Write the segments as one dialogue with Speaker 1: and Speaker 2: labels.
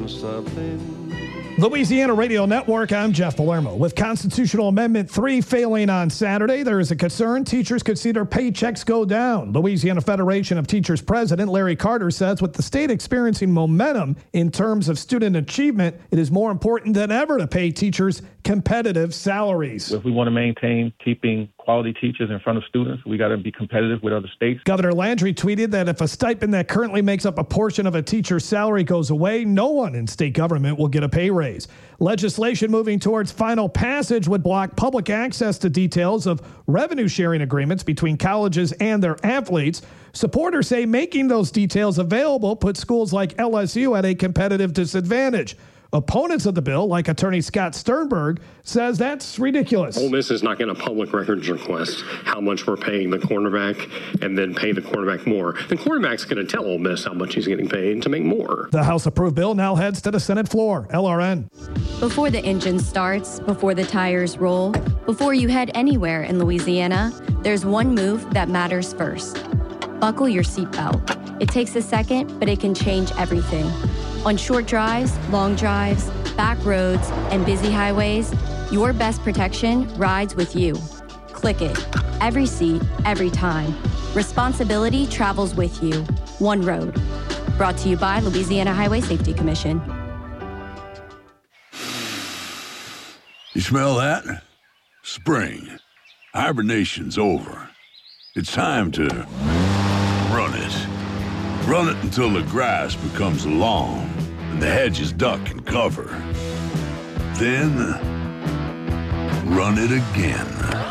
Speaker 1: something.
Speaker 2: Louisiana Radio Network, I'm Jeff Palermo. With Constitutional Amendment 3 failing on Saturday, there is a concern teachers could see their paychecks go down. Louisiana Federation of Teachers President Larry Carter says with the state experiencing momentum in terms of student achievement, it is more important than ever to pay teachers competitive salaries.
Speaker 3: If we want to maintain keeping quality teachers in front of students, we got to be competitive with other states.
Speaker 2: Governor Landry tweeted that if a stipend that currently makes up a portion of a teacher's salary goes away, no one in state government will get a pay raise. Legislation moving towards final passage would block public access to details of revenue sharing agreements between colleges and their athletes. Supporters say making those details available puts schools like LSU at a competitive disadvantage. Opponents of the bill, like attorney Scott Sternberg, says that's ridiculous.
Speaker 4: Ole Miss is not going to public records request how much we're paying the cornerback and then pay the cornerback more. The cornerback's going to tell Ole Miss how much he's getting paid to make more.
Speaker 2: The House-approved bill now heads to the Senate floor. LRN.
Speaker 5: Before the engine starts, before the tires roll, before you head anywhere in Louisiana, there's one move that matters first. Buckle your seatbelt. It takes a second, but it can change everything. On short drives, long drives, back roads, and busy highways, your best protection rides with you. Click it. Every seat, every time. Responsibility travels with you. One road. Brought to you by Louisiana Highway Safety Commission.
Speaker 6: You smell that? Spring. Hibernation's over. It's time to run it. Run it until the grass becomes long and the hedges duck and cover. Then, run it again.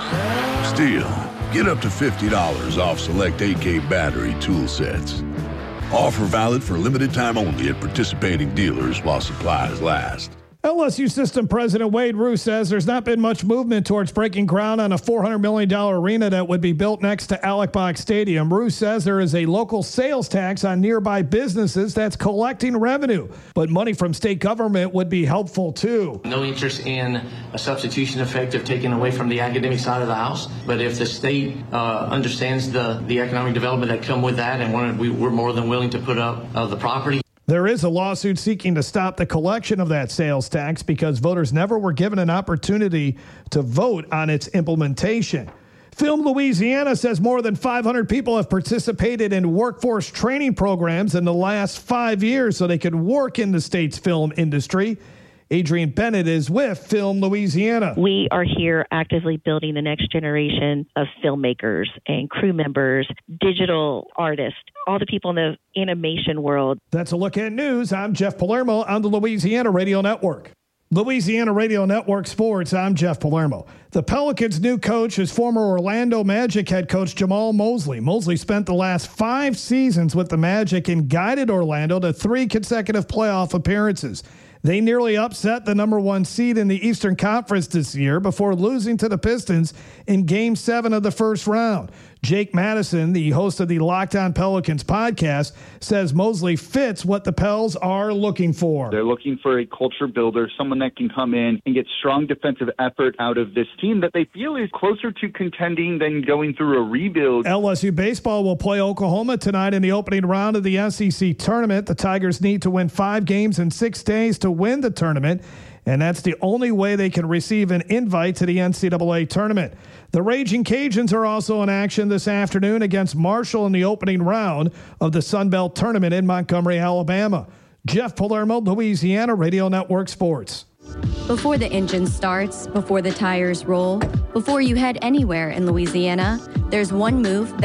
Speaker 6: Still, get up to $50 off select AK battery tool sets. Offer valid for limited time only at participating dealers while supplies last.
Speaker 2: LSU System President Wade Roos says there's not been much movement towards breaking ground on a $400 million arena that would be built next to Alex Box Stadium. Roos says there is a local sales tax on nearby businesses that's collecting revenue, but money from state government would be helpful too.
Speaker 7: No interest in a substitution effect of taking away from the academic side of the house, but if the state understands the economic development that come with that, and we're more than willing to put up the property.
Speaker 2: There is a lawsuit seeking to stop the collection of that sales tax because voters never were given an opportunity to vote on its implementation. Film Louisiana says more than 500 people have participated in workforce training programs in the last 5 years so they could work in the state's film industry. Adrienne Bennett is with Film Louisiana.
Speaker 8: We are here actively building the next generation of filmmakers and crew members, digital artists, all the people in the animation world.
Speaker 2: That's a look at news. I'm Jeff Palermo on the Louisiana Radio Network. Louisiana Radio Network Sports, I'm Jeff Palermo. The Pelicans' new coach is former Orlando Magic head coach Jamal Mosley. Mosley spent the last 5 seasons with the Magic and guided Orlando to 3 consecutive playoff appearances. They nearly upset the number 1 seed in the Eastern Conference this year before losing to the Pistons in Game 7 of the first round. Jake Madison, the host of the Locked On Pelicans podcast, says Mosley fits what the Pels are looking for.
Speaker 9: They're looking for a culture builder, someone that can come in and get strong defensive effort out of this team that they feel is closer to contending than going through a rebuild.
Speaker 2: LSU baseball will play Oklahoma tonight in the opening round of the SEC tournament. The Tigers need to win 5 games in 6 days to win the tournament, and that's the only way they can receive an invite to the NCAA tournament. The Raging Cajuns are also in action this afternoon against Marshall in the opening round of the Sun Belt Tournament in Montgomery, Alabama. Jeff Palermo, Louisiana Radio Network Sports.
Speaker 5: Before the engine starts, before the tires roll, before you head anywhere in Louisiana, there's one move